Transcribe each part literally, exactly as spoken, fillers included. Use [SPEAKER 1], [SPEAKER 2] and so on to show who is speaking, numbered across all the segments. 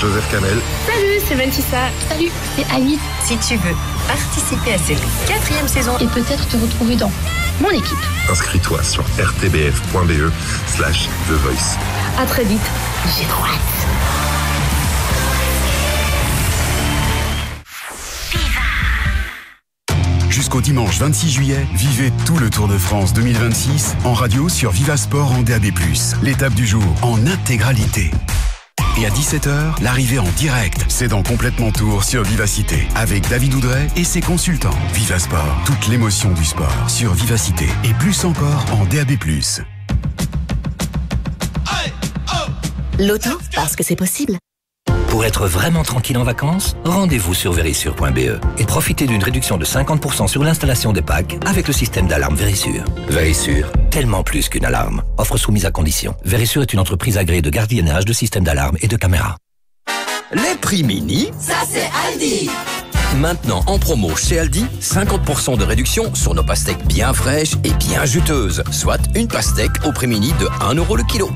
[SPEAKER 1] Joseph Kamel.
[SPEAKER 2] Salut, c'est Mentissa.
[SPEAKER 3] Salut, c'est Annie.
[SPEAKER 4] Si tu veux participer à cette quatrième saison
[SPEAKER 3] et peut-être te retrouver dans mon équipe,
[SPEAKER 1] inscris-toi sur rtbf.be slash The Voice.
[SPEAKER 2] À très vite. J'ai trop hâte.
[SPEAKER 5] Jusqu'au dimanche vingt-six juillet, vivez tout le Tour de France deux mille vingt-six en radio sur Viva Sport en D A B plus. L'étape du jour en intégralité. Et à dix-sept heures, l'arrivée en direct. C'est dans Complètement Tour sur Vivacité. Avec David Oudret et ses consultants. Viva Sport, toute l'émotion du sport sur Vivacité. Et plus encore en D A B plus.
[SPEAKER 6] L'auto, parce que c'est possible.
[SPEAKER 7] Pour être vraiment tranquille en vacances, rendez-vous sur Verisure point B E et profitez d'une réduction de cinquante pour cent sur l'installation des packs avec le système d'alarme Verisure. Verisure, tellement plus qu'une alarme. Offre soumise à condition. Verisure est une entreprise agréée de gardiennage, de systèmes d'alarme et de caméras.
[SPEAKER 8] Les prix mini,
[SPEAKER 9] ça c'est Aldi.
[SPEAKER 8] Maintenant en promo chez Aldi, cinquante pour cent de réduction sur nos pastèques bien fraîches et bien juteuses. Soit une pastèque au prix mini de un euro le kilo.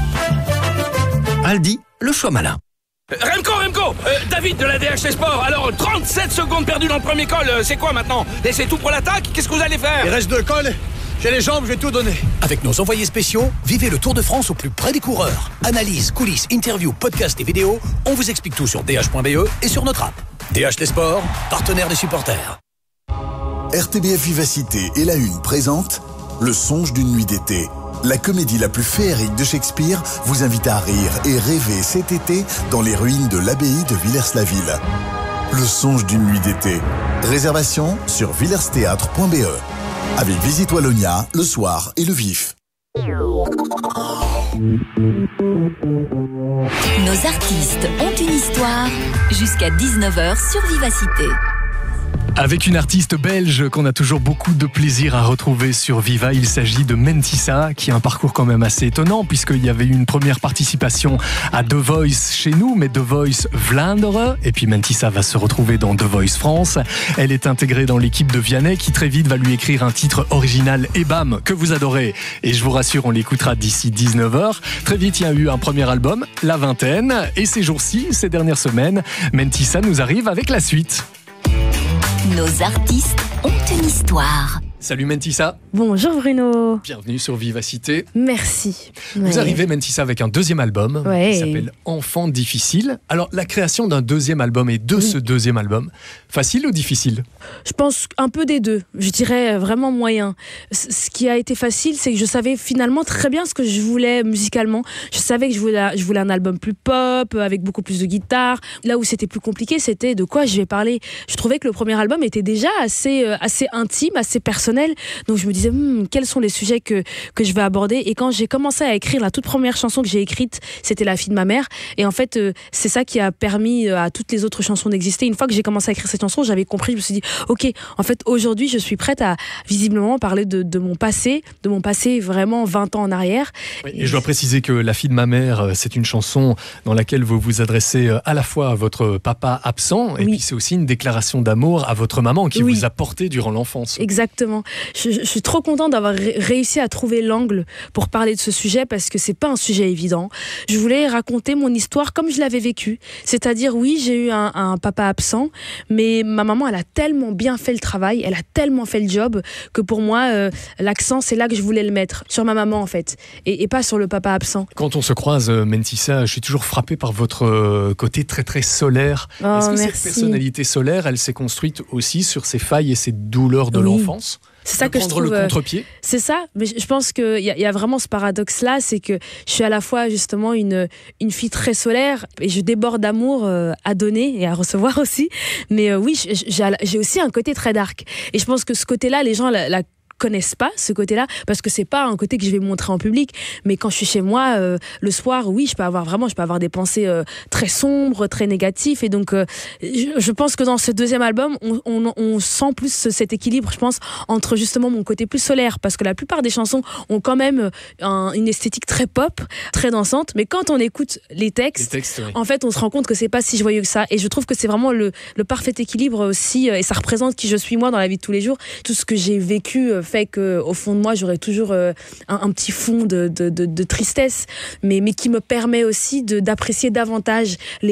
[SPEAKER 8] Aldi, le choix malin.
[SPEAKER 10] Remco, Remco euh, David de la D H T Sport. Alors, trente-sept secondes perdues dans le premier col, euh, c'est quoi maintenant? Et c'est tout pour l'attaque? Qu'est-ce que vous allez faire?
[SPEAKER 11] Il reste deux cols, j'ai les jambes, je vais tout donner.
[SPEAKER 12] Avec nos envoyés spéciaux, vivez le Tour de France au plus près des coureurs. Analyse, coulisses, interviews, podcasts et vidéos, on vous explique tout sur D H point B E et sur notre app. D H T Sport, partenaire des supporters.
[SPEAKER 13] R T B F Vivacité et La Une présente Le songe d'une nuit d'été. La comédie la plus féerique de Shakespeare vous invite à rire et rêver cet été dans les ruines de l'abbaye de Villers-la-Ville. Le songe d'une nuit d'été. Réservation sur villersthéâtre point B E. Avec Visite Wallonia, le soir et le vif.
[SPEAKER 14] Nos artistes ont une histoire jusqu'à dix-neuf heures sur Vivacité.
[SPEAKER 15] Avec une artiste belge qu'on a toujours beaucoup de plaisir à retrouver sur Viva, il s'agit de Mentissa, qui a un parcours quand même assez étonnant, puisqu'il y avait eu une première participation à The Voice chez nous, mais The Voice Vlaanderen, et puis Mentissa va se retrouver dans The Voice France. Elle est intégrée dans l'équipe de Vianney, qui très vite va lui écrire un titre original et bam, que vous adorez. Et je vous rassure, on l'écoutera d'ici dix-neuf heures. Très vite, il y a eu un premier album, La Vingtaine, et ces jours-ci, ces dernières semaines, Mentissa nous arrive avec la suite.
[SPEAKER 14] Nos artistes ont une histoire.
[SPEAKER 15] Salut Mentissa.
[SPEAKER 2] Bonjour Bruno.
[SPEAKER 15] Bienvenue sur Vivacité.
[SPEAKER 2] Merci.
[SPEAKER 15] Vous
[SPEAKER 2] ouais.
[SPEAKER 15] arrivez Mentissa avec un deuxième album
[SPEAKER 2] ouais.
[SPEAKER 15] qui s'appelle Enfant difficile. Alors la création d'un deuxième album et de oui. ce deuxième album, facile ou difficile?
[SPEAKER 2] Je pense un peu des deux. Je dirais vraiment moyen. Ce qui a été facile, c'est que je savais finalement très bien ce que je voulais musicalement. Je savais que je voulais, je voulais un album plus pop, avec beaucoup plus de guitare. Là où c'était plus compliqué, c'était de quoi je vais parler. Je trouvais que le premier album était déjà assez, euh, assez intime, assez personnel. Donc je me disais, hm, quels sont les sujets que, que je vais aborder? Et quand j'ai commencé à écrire la toute première chanson que j'ai écrite, c'était La fille de ma mère. Et en fait, euh, c'est ça qui a permis à toutes les autres chansons d'exister. Une fois que j'ai commencé à écrire cette chanson, j'avais compris, je me suis dit, ok, en fait, aujourd'hui, je suis prête à visiblement parler de, de mon passé, de mon passé vraiment vingt ans en arrière.
[SPEAKER 15] Oui, et je dois préciser que La fille de ma mère, c'est une chanson dans laquelle vous vous adressez à la fois à votre papa absent, et oui. puis c'est aussi une déclaration d'amour à votre maman qui oui. vous a porté durant l'enfance.
[SPEAKER 2] Exactement. Je, je suis trop contente d'avoir ré- réussi à trouver l'angle pour parler de ce sujet parce que c'est pas un sujet évident. Je voulais raconter mon histoire comme je l'avais vécue. C'est-à-dire, oui, j'ai eu un, un papa absent, mais ma maman, elle a tellement bien fait le travail, elle a tellement fait le job que pour moi, euh, l'accent, c'est là que je voulais le mettre, sur ma maman en fait, et, et pas sur le papa absent.
[SPEAKER 15] Quand on se croise, Mentissa, je suis toujours frappée par votre côté très très solaire.
[SPEAKER 2] Oh,
[SPEAKER 15] Est-ce que
[SPEAKER 2] merci.
[SPEAKER 15] cette personnalité solaire, elle s'est construite aussi sur ses failles et ses douleurs de
[SPEAKER 2] oui.
[SPEAKER 15] l'enfance?
[SPEAKER 2] C'est ça que je trouve.
[SPEAKER 15] Le contre-pied.
[SPEAKER 2] C'est ça, mais je pense qu'il y, y a vraiment ce paradoxe-là, c'est que je suis à la fois justement une, une fille très solaire et je déborde d'amour euh, à donner et à recevoir aussi. Mais euh, oui, j'ai, j'ai aussi un côté très dark. Et je pense que ce côté-là, les gens la, la connaissent pas ce côté-là parce que c'est pas un côté que je vais montrer en public, mais quand je suis chez moi euh, le soir, oui, je peux avoir vraiment je peux avoir des pensées euh, très sombres, très négatives, et donc euh, je, je pense que dans ce deuxième album on, on, on sent plus cet équilibre, je pense, entre justement mon côté plus solaire, parce que la plupart des chansons ont quand même un, une esthétique très pop, très dansante, mais quand on écoute les textes,
[SPEAKER 15] les textes oui.
[SPEAKER 2] en fait on se rend compte que c'est pas si joyeux que ça, et je trouve que c'est vraiment le, le parfait équilibre aussi, et ça représente qui je suis moi dans la vie de tous les jours. Tout ce que j'ai vécu fait qu'au fond de moi, j'aurais toujours euh, un, un petit fond de, de, de, de tristesse, mais, mais qui me permet aussi de, d'apprécier davantage les